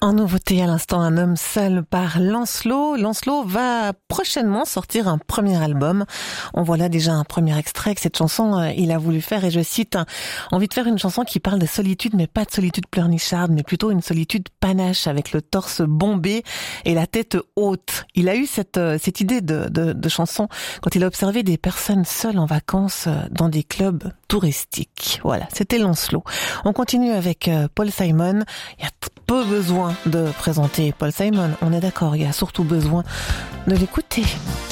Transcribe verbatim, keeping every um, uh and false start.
En nouveauté à l'instant, un homme seul par Lancelot. Lancelot va prochainement sortir un premier album. On voit là déjà un premier extrait que cette chanson, euh, il a voulu faire, et je cite, « Envie de faire une chanson qui parle de solitude, mais pas de solitude pleurnicharde, mais plutôt une solitude panache, avec le torse bombé et la tête haute. » Il a eu cette, euh, cette idée de, de, de chanson quand il a observé des personnes seules en vacances dans des clubs touristiques. Voilà, c'était Lancelot. On continue avec euh, Paul Simon. Il y a peu besoin de présenter Paul Simon, on est d'accord, il y a surtout besoin de l'écouter.